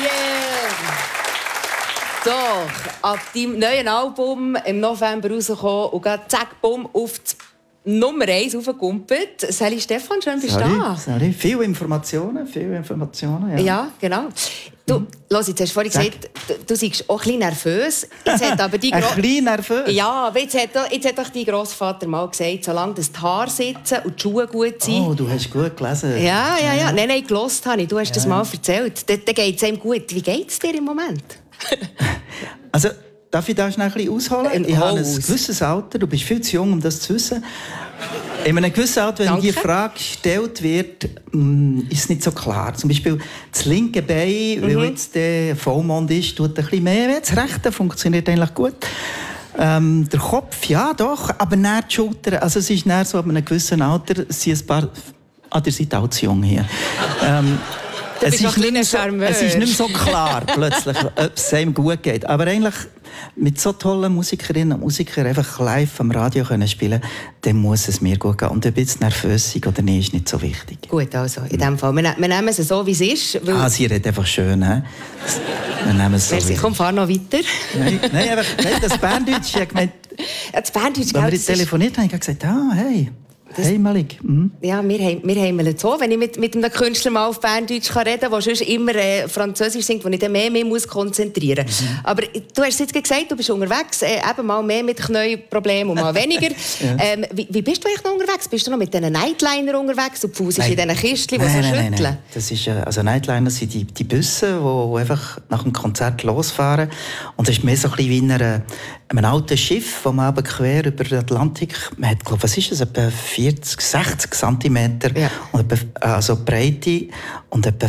So, ab deinem neuen Album im November rausgekommen und gerade zack, bumm, auf die Nummer 1 aufgekumpelt. Sally Stefan, schön bist du da. Sally. Viele Informationen, ja. Ja, genau. Du, los, jetzt hast du vorhin gesagt, du seist auch ein bisschen nervös. Jetzt hat aber die ein bisschen nervös? Ja, aber jetzt hat doch dein Grossvater mal gesagt, solange das die Haare sitzen und die Schuhe gut sind... Oh, du hast gut gelesen. Ja. Nein, gehört habe ich. Du hast das mal erzählt. Dann geht es einem gut. Wie geht es dir im Moment? Also, darf ich da schnell ein bisschen ausholen? Ich habe ein gewisses Alter, du bist viel zu jung, um das zu wissen. In einem gewissen Alter, wenn die Frage gestellt wird, ist es nicht so klar. Zum Beispiel das linke Bein, weil jetzt der Vollmond ist, tut ein bisschen mehr. Das rechte funktioniert eigentlich gut. Der Kopf, ja doch, aber nicht die Schulter. Also es ist nicht so, ab einem gewissen Alter sind ein paar... ihr seid auch zu jung hier. Es ist nicht mehr so klar, plötzlich, ob es einem gut geht. Aber eigentlich, mit so tollen Musikerinnen und Musikern einfach live am Radio spielen, dann muss es mir gut gehen. Und ob jetzt nervös sind oder nicht, ist nicht so wichtig. Gut, also, in dem Fall. Wir nehmen es so, wie es ist. Sie redet einfach schön, he? Wir nehmen es so. Merci, komm, fahr noch weiter. Nein, das Berndeutsch, ich habe gemeint... Das Berndeutsch, wenn wir jetzt telefoniert haben, habe ich gesagt, hey... Hey, Malik. Ja, wir haben es so. Wenn ich mit einem Künstler mal auf Berndeutsch reden kann, der sonst immer Französisch singt, wo ich dann mehr konzentrieren muss. Aber du hast jetzt gesagt, du bist unterwegs, eben mal mehr mit Knieproblemen und mal weniger. Ja. Wie bist du eigentlich noch unterwegs? Bist du noch mit diesen Nightliner unterwegs? Und Fuß ist in diesen Kistchen, die so schütteln? Nein. Das ist, also Nightliner sind die Busse, die einfach nach dem Konzert losfahren. Und das ist mehr so ein bisschen wie ein altes Schiff, das man aber quer über den Atlantik... Man hat, glaube ich, etwa 40, 60 cm und also Breite und etwa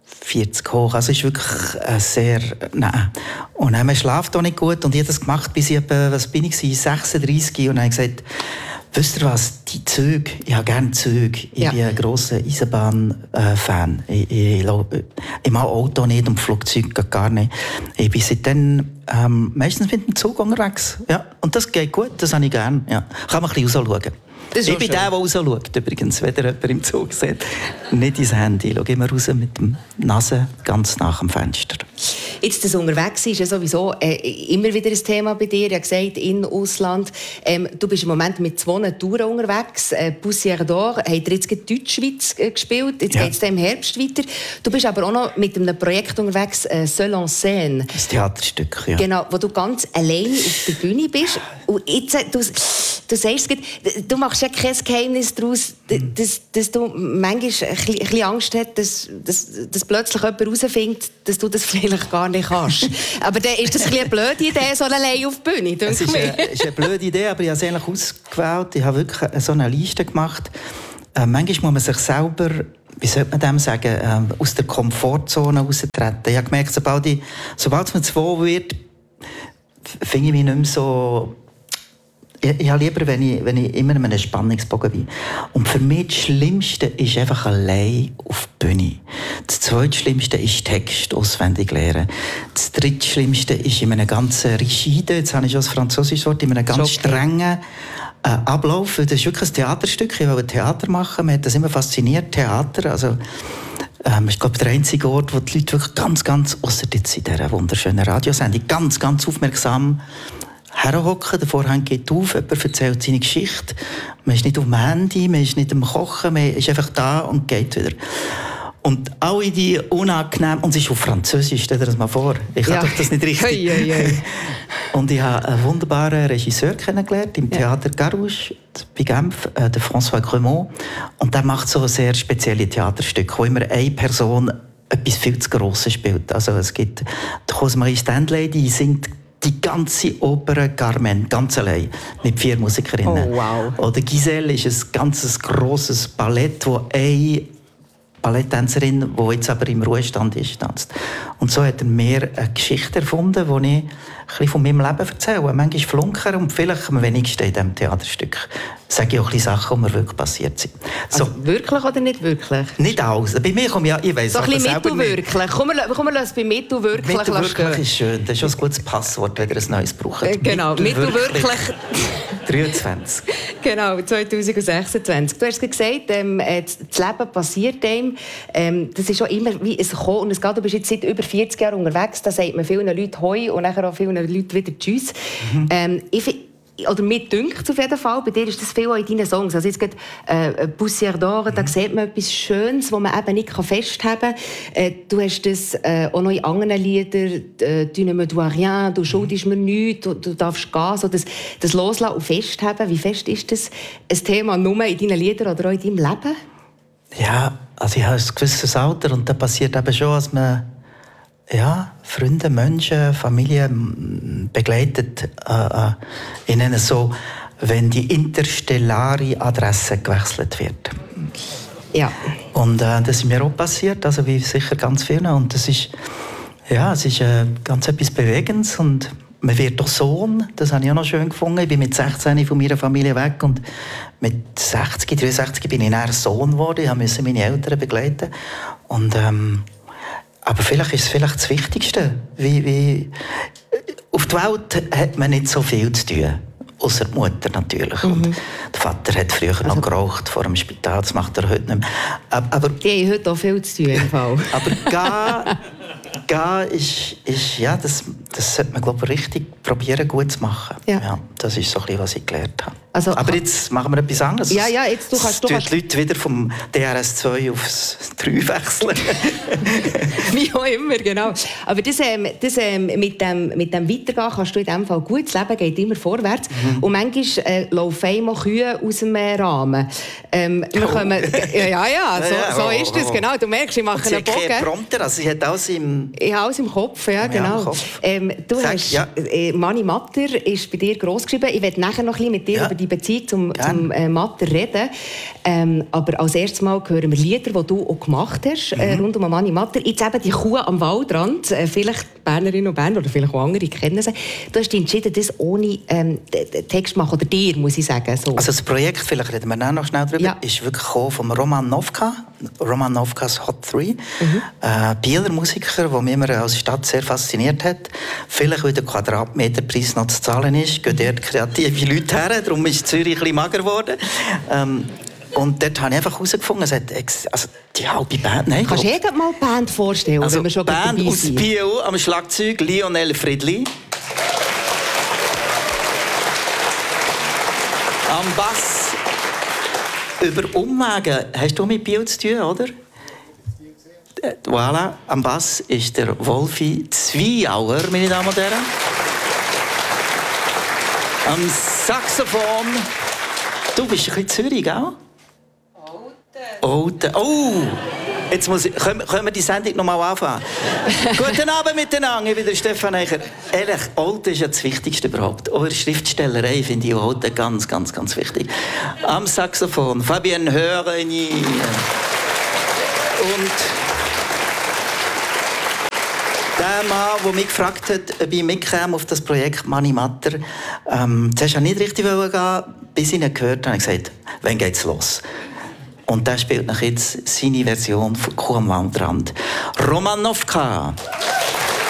40 hoch. Also es ist wirklich sehr... Nein. Und man schläft auch nicht gut. Und ich habe das gemacht, bis ich etwa, 36. Und dann habe ich gesagt, wisst ihr was, die Züge, ich habe gerne Züge. Ich bin ein grosser Eisenbahn-Fan. Ich mag Auto nicht und Flugzeug gar nicht. Ich bin seitdem meistens mit dem Zug unterwegs. Ja. Und das geht gut, das habe ich gerne. Ja. Kann man ein bisschen rausschauen. Ich bin der rausschaut, übrigens, wenn ihr jemanden im Zug seht. Nicht ins Handy, schau immer raus mit der Nase ganz nach dem Fenster. Jetzt das Unterwegs ist ja sowieso immer wieder ein Thema bei dir. Ich habe gesagt, in Ausland. Du bist im Moment mit 2 Touren unterwegs. Poussière d'Or hat jetzt in Deutschschweiz gespielt. Jetzt geht es im Herbst weiter. Du bist aber auch noch mit einem Projekt unterwegs, Seul en Scène. Das Theaterstück, ja. Genau, wo du ganz allein auf der Bühne bist. Und jetzt, du sagst, du machst ja kein Geheimnis daraus, dass du manchmal ein bisschen Angst hast, dass plötzlich jemand herausfindet, dass du das vielleicht gar nicht kannst. Aber dann ist das ein eine blöde Idee, so allein auf die Bühne. Es ist eine blöde Idee, aber ich habe es eigentlich ausgewählt. Ich habe wirklich so eine Liste gemacht. Manchmal muss man sich selber, wie sollte man dem sagen, aus der Komfortzone raustreten. Ich habe gemerkt, sobald man 2 wird, finde ich mich nicht mehr so... Ich habe lieber, wenn ich immer in einem Spannungsbogen bin. Und für mich das Schlimmste ist einfach allein auf der Bühne. Das Zweitschlimmste ist Text auswendig lernen. Das Drittschlimmste ist in einem ganzen rigide, jetzt habe ich schon das französische Wort, in einem ganz strengen Ablauf. Das ist wirklich ein Theaterstück. Ich wollte Theater machen. Mich hat das immer fasziniert, Theater. Also, ich glaube, der einzige Ort, wo die Leute wirklich ganz, ausser jetzt in dieser wunderschönen Radiosendung, ganz aufmerksam herhocken, der Vorhang geht auf, jemand erzählt seine Geschichte. Man ist nicht auf dem Handy, man ist nicht am Kochen, man ist einfach da und geht wieder. Und alle die unangenehm... Und es ist auf Französisch, stell dir das mal vor. Ich kann doch das nicht richtig. Und ich habe einen wunderbaren Regisseur kennengelernt im Theater Garouche bei Genf, den François Cremont. Und der macht so sehr spezielle Theaterstücke, wo immer eine Person etwas viel zu Grosses spielt. Also es gibt die Rosemarie Stanley, die singt die ganze Oper Carmen, ganz allein, mit 4 Musikerinnen. Oh, wow. Oder Giselle ist ein ganz grosses Ballett, wo eine Balletttänzerin, die jetzt aber im Ruhestand ist, tanzt. Und so hat er mir eine Geschichte erfunden, die ich ein bisschen von meinem Leben erzähle. Manchmal flunkern und vielleicht am wenigsten in diesem Theaterstück. Sage ich auch ein bisschen Sachen, die mir wirklich passiert sind. So. Also wirklich oder nicht wirklich? Nicht alles. Bei mir kommt ja, ich weiss so ein bisschen mittelwirklich. Komm, wir lassen bei mittelwirklich mittelwirklich ist schön. Das ist schon ein gutes Passwort, wenn ihr ein neues braucht. Genau, mittelwirklich. 23. Genau, 2026. Du hast gesagt, das Leben passiert einem. Das ist auch immer wie ein Kommen und es geht. Du bist jetzt seit über 40 Jahren unterwegs. Da sagt man vielen Leuten Hoi und nachher auch vielen Leuten wieder Tschüss. Oder mir dünkt auf jeden Fall, bei dir ist das viel auch in deinen Songs. Also jetzt gerade «Poussière d'Or», da sieht man etwas Schönes, das man eben nicht festhalten kann. Du hast das auch noch in anderen Liedern, «Tu ne me dois rien», «Du schuldest mir nichts», «Du darfst gehen», so das Loslassen und Festhalten. Wie fest ist das ein Thema nur in deinen Liedern oder auch in deinem Leben? Ja, also ich habe ein gewisses Alter und da passiert eben schon, dass man Freunde, Menschen, Familie begleitet in so, wenn die interstellare Adresse gewechselt wird. Ja. Und das ist mir auch passiert, also wie sicher ganz vielen. Und das ist, es ist ganz etwas Bewegendes und man wird doch Sohn, das habe ich auch noch schön gefunden. Ich bin mit 16 von meiner Familie weg und mit 63 bin ich dann Sohn geworden. Ich musste meine Eltern begleiten. Und aber vielleicht ist es das Wichtigste. Auf der Welt hat man nicht so viel zu tun. Außer die Mutter natürlich. Und der Vater hat früher noch geraucht vor dem Spital. Das macht er heute nicht mehr. Aber die haben heute auch viel zu tun. Im Fall. Aber gehen ist das sollte man, glaube ich, richtig probieren, gut zu machen. Ja, das ist so ein bisschen, was ich gelernt habe. Also, aber jetzt machen wir etwas anderes. Ja, jetzt du kannst die Leute wieder vom DRS2 aufs 3 wechseln. Wie auch immer, genau. Aber das mit dem Weitergehen kannst du in diesem Fall gut. Das Leben geht immer vorwärts. Und manchmal laufen einmal Kühe aus dem Rahmen. Wir kommen, so ist es, genau. Du merkst, ich mache einen Bogen. Prompter, also ich habe alles im... Ich habe alles im Kopf, ja, genau. Du hast Mani Matter ist bei dir gross geschrieben. Ich werde nachher noch ein bisschen mit dir über die Beziehung zum Matter reden. Aber als erstes Mal hören wir Lieder, die du auch gemacht hast, rund um Mani Matter. Jetzt eben die Kuh am Waldrand. Vielleicht Bernerinnen und Berner oder vielleicht auch andere kennen sie. Du hast dich entschieden, das ohne Text zu machen. Oder dir, muss ich sagen. So. Also das Projekt, vielleicht reden wir noch schnell drüber, ist wirklich vom Roman Novka. Roman Novkas Hot 3. Bieler Musiker, der mich immer als Stadt sehr fasziniert hat. Vielleicht, weil der Quadratmeterpreis noch zu zahlen ist, gehen dort kreative Leute her. Darum ist Zürich ein bisschen mager geworden. Und dort habe ich einfach herausgefunden, also die halbe Band... Nein, kannst du mal die Band vorstellen? Also wenn wir schon Band aus Biel am Schlagzeug, Lionel Friedli. Am Bass über Umwege. Hast du mit Biel zu tun, oder? Voilà, am Bass ist der Wolfi Zweiauer, meine Damen und Herren. Am Saxophon. Du bist ein bisschen Zürich, gell? Olten. Oh! Jetzt können wir die Sendung noch mal anfangen. Guten Abend miteinander, ich bin der Stefan Eicher. Ehrlich, Olten ist ja das Wichtigste überhaupt. Auch in der Schriftstellerei finde ich Olten ganz, ganz, ganz wichtig. Am Saxophon Fabienne Hörini. Und der Mann, der mich gefragt hat, ob ich mitkäme auf das Projekt Mani Matter, zuerst wollte ich nicht richtig gehen, bis ich ihn gehört habe, habe ich gesagt, wann geht's los? Und der spielt jetzt seine Version von «Kuh am Waldrand». Roman Novka.